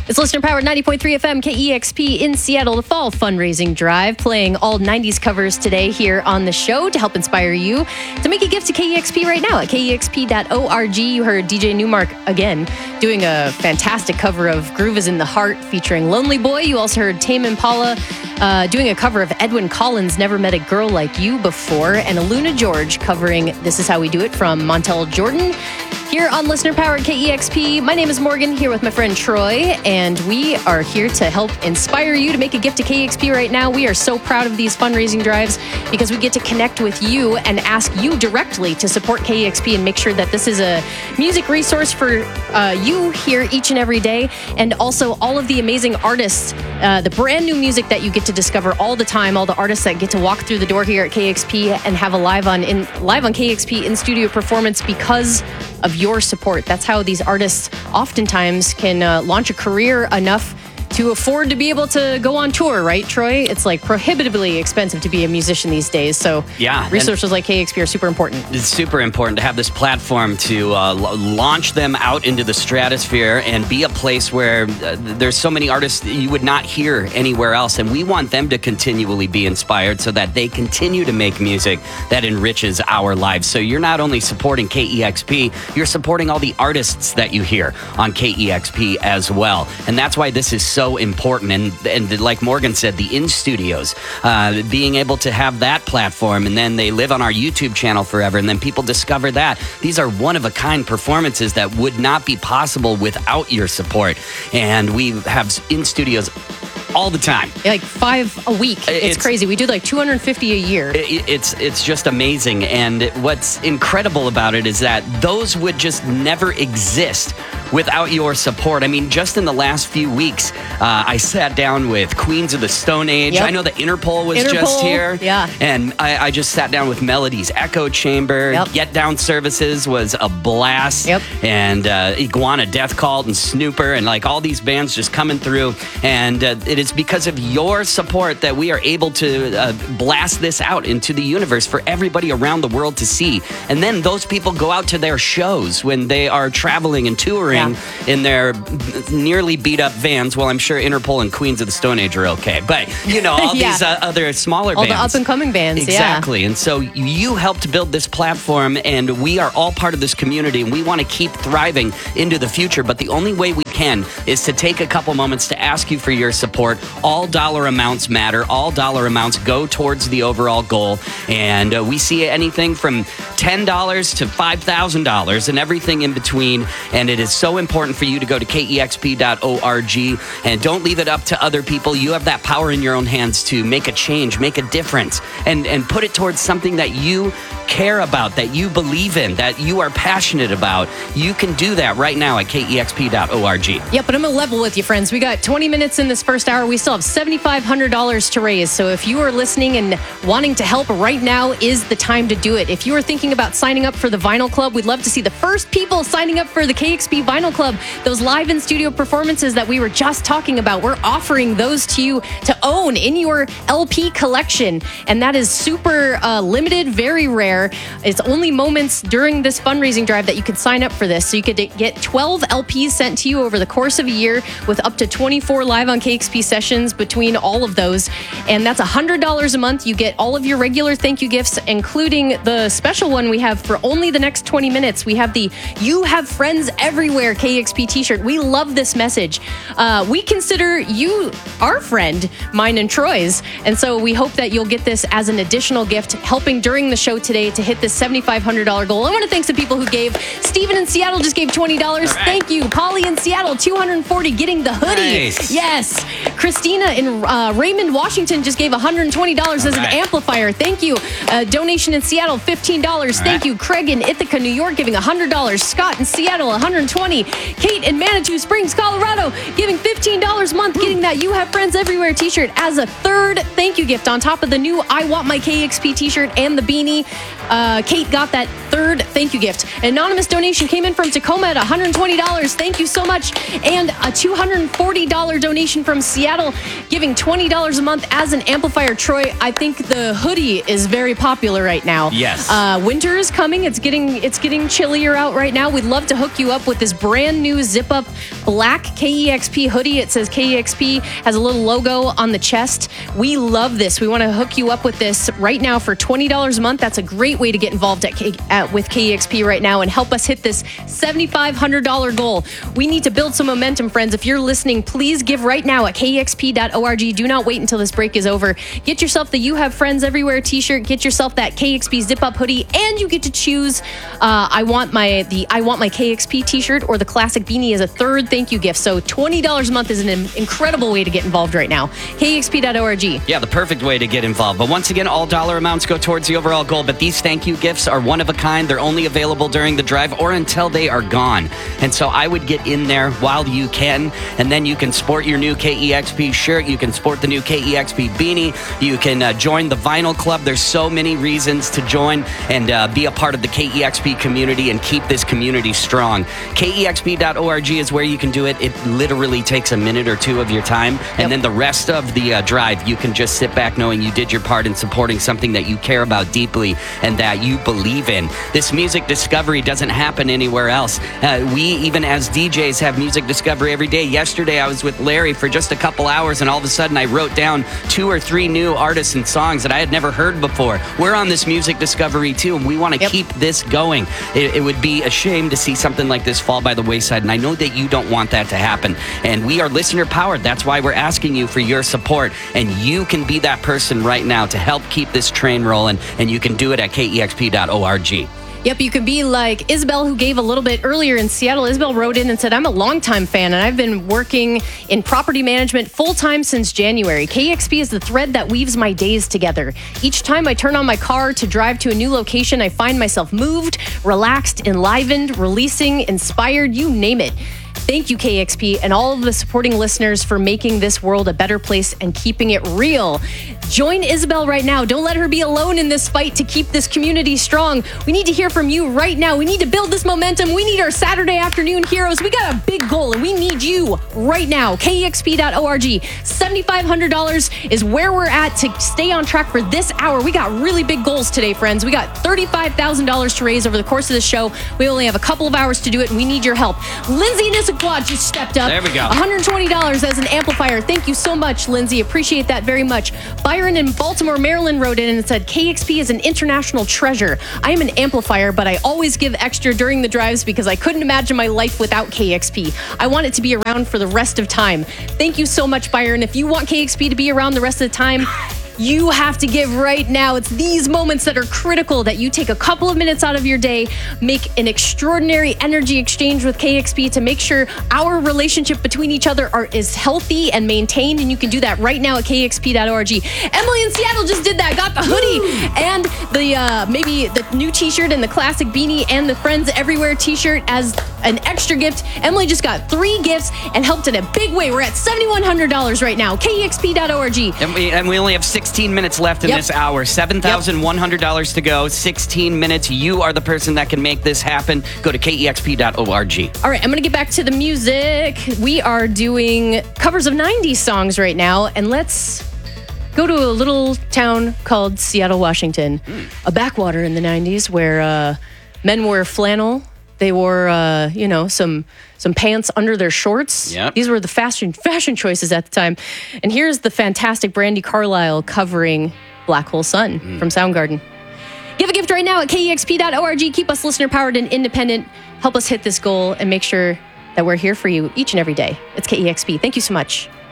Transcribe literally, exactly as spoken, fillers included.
It's listener powered ninety point three F M K E X P in Seattle, the fall fundraising drive, playing all nineties covers today here on the show to help inspire you to make a gift to K E X P right now at K E X P dot org. You heard D J Newmark again doing a fantastic cover of Groove is in the Heart featuring Lonely Boy. You also heard Tame Impala uh, doing a cover of Edwyn Collins' Never Met a Girl Like You Before, and Aluna George covering This Is How We Do It from Montel Jordan. Here on Listener Powered K E X P, my name is Morgan, here with my friend Troy, and we are here to help inspire you to make a gift to K E X P right now. We are so proud of these fundraising drives because we get to connect with you and ask you directly to support K E X P and make sure that this is a music resource for uh, you here each and every day, and also all of the amazing artists, uh, the brand new music that you get to discover all the time, all the artists that get to walk through the door here at K E X P and have a live on in live on K E X P in-studio performance because of your support. That's how these artists oftentimes can uh, launch a career enough to afford to be able to go on tour, right, Troy? It's like prohibitively expensive to be a musician these days. So yeah, resources like K E X P are super important. It's super important to have this platform to uh, l- launch them out into the stratosphere and be a place where uh, there's so many artists that you would not hear anywhere else. And we want them to continually be inspired so that they continue to make music that enriches our lives. So you're not only supporting K E X P, you're supporting all the artists that you hear on K E X P as well. And that's why this is so important. And and like Morgan said, the in-studios, uh, being able to have that platform, and then they live on our YouTube channel forever, and then people discover that. These are one-of-a-kind performances that would not be possible without your support. And we have in-studios all the time. Like five a week. It's, it's crazy. We do like two hundred fifty a year. It, it's it's just amazing. And what's incredible about it is that those would just never exist without your support. I mean, just in the last few weeks, uh, I sat down with Queens of the Stone Age. Yep. I know that Interpol was Interpol, just here. Yeah. And I, I just sat down with Melody's Echo Chamber. Yep. Get Down Services was a blast. Yep. And uh, Iguana Death Cult and Snooper and like all these bands just coming through. And uh, it is because of your support that we are able to uh, blast this out into the universe for everybody around the world to see. And then those people go out to their shows when they are traveling and touring yeah. in their nearly beat up vans. Well, I'm sure Interpol and Queens of the Stone Age are okay. But, you know, all yeah. these uh, other smaller all bands. All the up and coming bands, exactly. yeah. And so you helped build this platform, and we are all part of this community, and we want to keep thriving into the future. But the only way we can is to take a couple moments to ask you for your support. All dollar amounts matter. All dollar amounts go towards the overall goal. And uh, we see anything from ten dollars to five thousand dollars and everything in between. And it is so important for you to go to K E X P dot org and don't leave it up to other people. You have that power in your own hands to make a change, make a difference, and, and put it towards something that you care about, that you believe in, that you are passionate about. You can do that right now at K E X P dot org. Yep, but I'm going to level with you, friends. We got twenty minutes in this first hour. We still have seven thousand five hundred dollars to raise. So if you are listening and wanting to help, right now is the time to do it. If you are thinking about signing up for the Vinyl Club, we'd love to see the first people signing up for the K X P Vinyl Club. Those live in-studio performances that we were just talking about, we're offering those to you to own in your L P collection. And that is super uh, limited, very rare. It's only moments during this fundraising drive that you could sign up for this. So you could get twelve L Ps sent to you over the course of a year with up to twenty-four live on K X P sessions between all of those. And that's one hundred dollars a month. You get all of your regular thank you gifts, including the special one we have for only the next twenty minutes. We have the You Have Friends Everywhere K X P t-shirt. We love this message. Uh, we consider you our friend, mine and Troy's. And so we hope that you'll get this as an additional gift, helping during the show today to hit this seven thousand five hundred dollars goal. I want to thank some people who gave. Steven in Seattle just gave twenty dollars. Right. Thank you. Polly in Seattle, two hundred forty dollars getting the hoodie. Nice. Yes. Christina in uh, Raymond, Washington just gave one hundred twenty dollars as right. an amplifier. Thank you. Uh, donation in Seattle, fifteen dollars. All Thank right. you. Craig in Ithaca, New York, giving one hundred dollars. Scott in Seattle, one hundred twenty dollars. Kate in Manitou Springs, Colorado, giving fifteen dollars a month, getting that You Have Friends Everywhere t-shirt as a third thank you gift on top of the new I Want My K X P t-shirt and the beanie. Uh, Kate got that third thank you gift. An anonymous donation came in from Tacoma at one hundred twenty dollars. Thank you so much. And a two hundred forty dollars donation from Seattle, giving twenty dollars a month as an amplifier. Troy, I think the hoodie is very popular right now. Yes. Uh, winter is coming. It's getting it's getting chillier out right now. We'd love to hook you up with this brand new zip-up black K E X P hoodie. It says K E X P, has a little logo on the chest. We love this. We want to hook you up with this right now for twenty dollars a month. That's a great way to get involved at, K, at with K E X P right now and help us hit this seven thousand five hundred dollars goal. We need to build some momentum, friends. If you're listening, please give right now at K E X P dot org. Do not wait until this break is over. Get yourself the You Have Friends Everywhere t-shirt. Get yourself that K E X P zip-up hoodie, and you get to choose uh, I want my the I want my K E X P t-shirt or the classic beanie as a third thank you gift. So twenty dollars a month is an incredible way to get involved right now. K E X P dot org. Yeah, the perfect way to get involved. But once again, all dollar amounts go towards the overall goal. But these thank you gifts are one of a kind. They're only available during the drive or until they are gone. And so I would get in there while you can, and then you can sport your new K E X P shirt. You can sport the new K E X P beanie. You can uh, join the vinyl club. There's so many reasons to join and uh, be a part of the K E X P community and keep this community strong. K E X P dot org is where you can do it. It literally takes a minute or two of your time, and yep. then the rest of the uh, drive, you can just sit back knowing you did your part in supporting something that you care about deeply and that you believe in. This music discovery doesn't happen anywhere else. Uh, we, even as D Js, have music discovery every day. Yesterday, I was with Larry for just a couple hours, and all of a sudden, I wrote down two or three new artists and songs that I had never heard before. We're on this music discovery, too, and we want to yep. keep this going. It, it would be a shame to see something like this fall by the wayside, and I know that you don't want that to happen. And we are listener-powered. That's why we're asking you for your support, and you can be that person right now to help keep this train rolling, and you can do it at K E X P dot org. Yep, you can be like Isabel, who gave a little bit earlier in Seattle. Isabel wrote in and said, I'm a longtime fan, and I've been working in property management full-time since January. K E X P is the thread that weaves my days together. Each time I turn on my car to drive to a new location, I find myself moved, relaxed, enlivened, releasing, inspired, you name it. Thank you, K E X P, and all of the supporting listeners for making this world a better place and keeping it real. Join Isabel right now. Don't let her be alone in this fight to keep this community strong. We need to hear from you right now. We need to build this momentum. We need our Saturday afternoon heroes. We got a big goal, and we need you right now. K E X P dot org. seven thousand five hundred dollars is where we're at to stay on track for this hour. We got really big goals today, friends. We got thirty-five thousand dollars to raise over the course of the show. We only have a couple of hours to do it, and we need your help. Lindsay and Issaquah just stepped up. There we go. one hundred twenty dollars as an amplifier. Thank you so much, Lindsay. Appreciate that very much. Byron in Baltimore, Maryland wrote in and said, K E X P is an international treasure. I am an amplifier, but I always give extra during the drives because I couldn't imagine my life without K E X P. I want it to be around for the rest of time. Thank you so much, Byron. If you want K E X P to be around the rest of the time, you have to give right now. It's these moments that are critical, that you take a couple of minutes out of your day, make an extraordinary energy exchange with K E X P to make sure our relationship between each other are, is healthy and maintained, and you can do that right now at K E X P dot org. Emily in Seattle just did that, got the hoodie and the uh, maybe the new t-shirt and the classic beanie and the Friends Everywhere t-shirt as an extra gift. Emily just got three gifts and helped in a big way. We're at seven thousand one hundred dollars right now. K E X P dot org. And we, and we only have sixteen minutes left in Yep. this hour. seven thousand one hundred dollars yep. to go. sixteen minutes. You are the person that can make this happen. Go to K E X P dot org. All right, I'm going to get back to the music. We are doing covers of nineties songs right now, and let's go to a little town called Seattle, Washington, mm. a backwater in the nineties where uh, men wore flannel. They wore, uh, you know, some some pants under their shorts. Yep. These were the fashion fashion choices at the time. And here's the fantastic Brandi Carlile covering Black Hole Sun mm. from Soundgarden. Give a gift right now at K E X P dot org. Keep us listener-powered and independent. Help us hit this goal and make sure that we're here for you each and every day. It's K E X P. Thank you so much.